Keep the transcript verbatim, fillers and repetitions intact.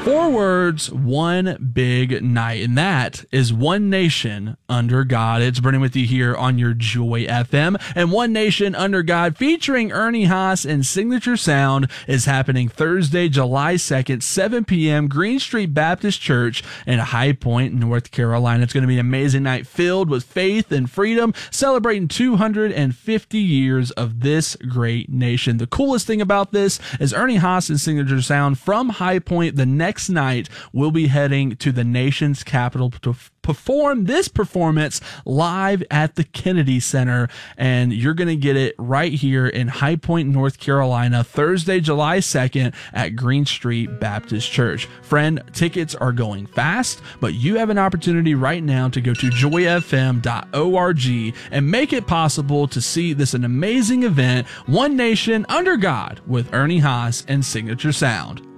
Four words, one big night, and that is One Nation Under God. It's Brennan with you here on your Joy F M, and One Nation Under God featuring Ernie Haas and Signature Sound is happening Thursday, July second, seven p.m., Green Street Baptist Church in High Point, North Carolina. It's going to be an amazing night filled with faith and freedom, celebrating two hundred fifty years of this great nation. The coolest thing about this is Ernie Haas and Signature Sound from High Point the next Next night, we'll be heading to the nation's capital to f- perform this performance live at the Kennedy Center, and you're going to get it right here in High Point, North Carolina, Thursday, July second at Green Street Baptist Church. Friend, tickets are going fast, but you have an opportunity right now to go to joy f m dot org and make it possible to see this an amazing event, One Nation Under God, with Ernie Haas and Signature Sound.